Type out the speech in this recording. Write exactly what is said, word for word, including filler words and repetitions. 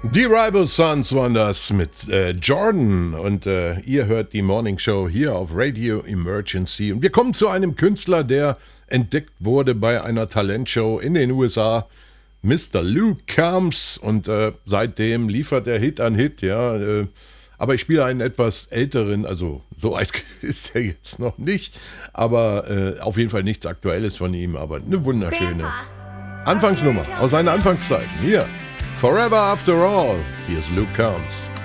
Die Rival Sons waren das mit äh, Jordan und äh, ihr hört die Morning Show hier auf Radio Emergency und wir kommen zu einem Künstler, der entdeckt wurde bei einer Talentshow in den U S A, Mister Luke Combs, und äh, seitdem liefert er Hit an Hit, ja, äh, aber ich spiele einen etwas älteren, also so alt ist er jetzt noch nicht, aber äh, auf jeden Fall nichts Aktuelles von ihm, aber eine wunderschöne Anfangsnummer aus seiner Anfangszeit. Hier, Forever After All, hier ist Luke Combs.